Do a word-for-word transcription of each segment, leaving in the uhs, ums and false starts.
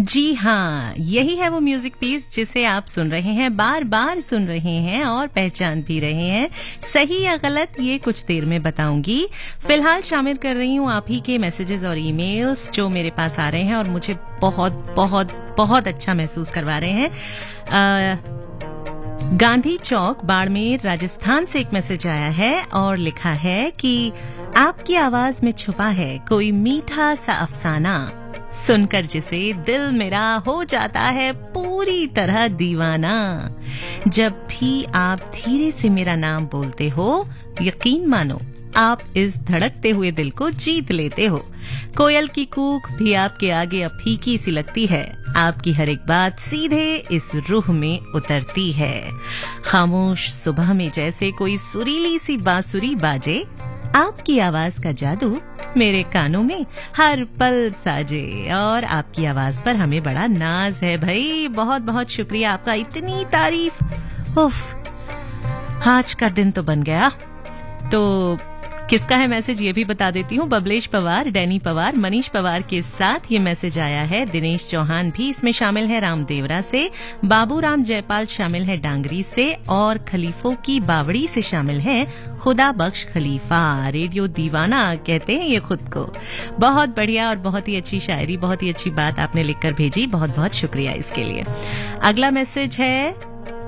जी हाँ, यही है वो म्यूजिक पीस जिसे आप सुन रहे हैं, बार बार सुन रहे हैं और पहचान भी रहे हैं। सही या गलत ये कुछ देर में बताऊंगी। फिलहाल शामिल कर रही हूँ आप ही के मैसेजेस और ईमेल्स जो मेरे पास आ रहे हैं और मुझे बहुत बहुत बहुत अच्छा महसूस करवा रहे हैं। आ, गांधी चौक बाड़मेर राजस्थान से एक मैसेज आया है और लिखा है कि आपकी आवाज में छुपा है कोई मीठा सा अफसाना, सुनकर जिसे दिल मेरा हो जाता है पूरी तरह दीवाना। जब भी आप धीरे से मेरा नाम बोलते हो, यकीन मानो आप इस धड़कते हुए दिल को जीत लेते हो। कोयल की कूक भी आपके आगे अब फीकी सी लगती है, आपकी हर एक बात सीधे इस रूह में उतरती है। खामोश सुबह में जैसे कोई सुरीली सी बांसुरी बाजे, आपकी आवाज का जादू मेरे कानों में हर पल साजे। और आपकी आवाज पर हमें बड़ा नाज है भाई, बहुत बहुत शुक्रिया आपका, इतनी तारीफ। उफ, आज का दिन तो बन गया। तो किसका है मैसेज ये भी बता देती हूँ। बबलेश पवार, डैनी पवार, मनीष पवार के साथ ये मैसेज आया है। दिनेश चौहान भी इसमें शामिल है रामदेवरा से, बाबूराम जयपाल शामिल है डांगरी से और खलीफों की बावड़ी से शामिल है खुदा बख्श खलीफा। रेडियो दीवाना कहते हैं ये खुद को। बहुत बढ़िया और बहुत ही अच्छी शायरी, बहुत ही अच्छी बात आपने लिखकर भेजी, बहुत बहुत शुक्रिया इसके लिए। अगला मैसेज है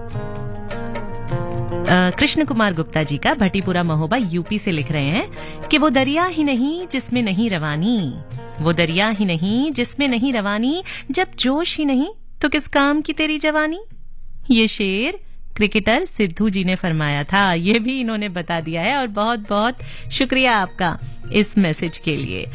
कृष्ण कुमार गुप्ता जी का, भट्टीपुरा महोबा यूपी से लिख रहे हैं कि वो दरिया ही नहीं जिसमें नहीं रवानी, वो दरिया ही नहीं जिसमें नहीं रवानी, जब जोश ही नहीं तो किस काम की तेरी जवानी। ये शेर क्रिकेटर सिद्धू जी ने फरमाया था, ये भी इन्होंने बता दिया है और बहुत बहुत शुक्रिया आपका इस मैसेज के लिए।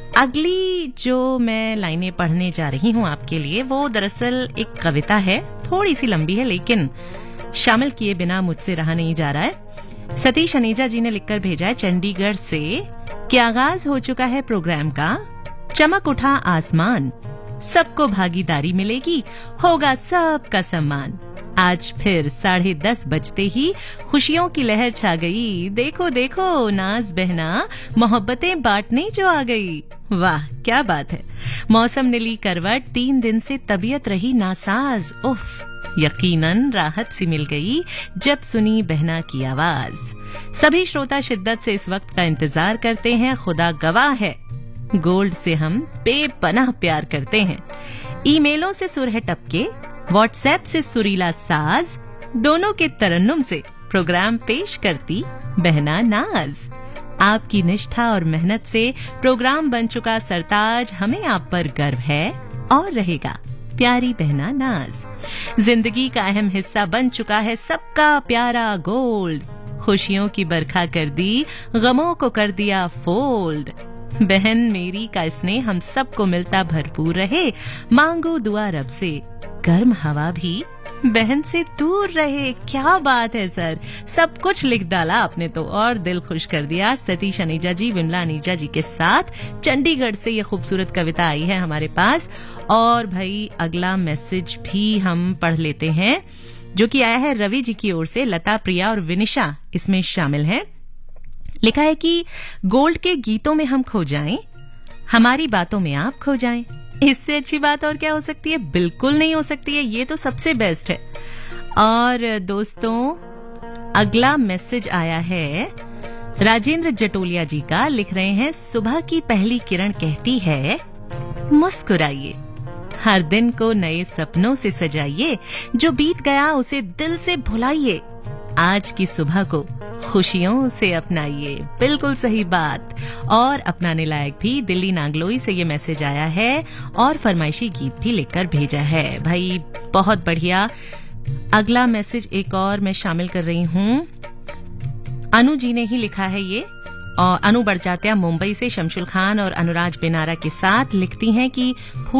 अगली जो मैं लाइनें पढ़ने जा रही हूँ आपके लिए, वो दरअसल एक कविता है, थोड़ी सी लंबी है लेकिन शामिल किए बिना मुझसे रहा नहीं जा रहा है। सतीश अनेजा जी ने लिखकर भेजा है चंडीगढ़ से कि आगाज हो चुका है प्रोग्राम का, चमक उठा आसमान, सबको भागीदारी मिलेगी, होगा सबका सम्मान। आज फिर साढ़े दस बजते ही खुशियों की लहर छा गई, देखो देखो नाज बहना मोहब्बतें बांटने जो आ गई। वाह क्या बात है। मौसम ने ली करवट, तीन दिन से तबीयत रही नासाज, उफ यकीनन राहत सी मिल गई जब सुनी बहना की आवाज। सभी श्रोता शिद्दत से इस वक्त का इंतजार करते हैं, खुदा गवाह है गोल्ड से हम बेपनाह प्यार करते हैं। ईमेलों से सुर है टपके, व्हाट्सएप से सुरीला साज, दोनों के तरन्नुम से प्रोग्राम पेश करती बहना नाज। आपकी निष्ठा और मेहनत से प्रोग्राम बन चुका सरताज, हमें आप पर गर्व है और रहेगा प्यारी बहना नाज। जिंदगी का अहम हिस्सा बन चुका है सबका प्यारा गोल्ड, खुशियों की बरखा कर दी, गमों को कर दिया फोल्ड। बहन मेरी का स्नेह हम सबको मिलता भरपूर रहे, मांगो दुआ रब से गर्म हवा भी बहन से दूर रहे। क्या बात है सर, सब कुछ लिख डाला आपने तो और दिल खुश कर दिया। सतीश अनीजा जी, विमला अनीजा जी के साथ चंडीगढ़ से ये खूबसूरत कविता आई है हमारे पास। और भाई अगला मैसेज भी हम पढ़ लेते हैं जो कि आया है रवि जी की ओर से। लता, प्रिया और विनिशा इसमें शामिल हैं। लिखा है कि गोल्ड के गीतों में हम खो जाएं, हमारी बातों में आप खो जाएं, इससे अच्छी बात और क्या हो सकती है। बिल्कुल नहीं हो सकती है, ये तो सबसे बेस्ट है। और दोस्तों अगला मैसेज आया है राजेंद्र जटोलिया जी का। लिख रहे हैं सुबह की पहली किरण कहती है मुस्कुराइए, हर दिन को नए सपनों से सजाइए, जो बीत गया उसे दिल से भुलाइए, आज की सुबह को खुशियों से अपनाइए। बिल्कुल सही बात। और अपनाने लायक भी दिल्ली नागलोई से ये मैसेज आया है और फरमाइशी गीत भी लिखकर भेजा है। भाई बहुत बढ़िया। अगला मैसेज एक और मैं शामिल कर रही हूँ, अनु जी ने ही लिखा है ये। और अनु बड़जात्या मुंबई से शमशुल खान और अनुराज बेनारा के साथ लिखती हैं कि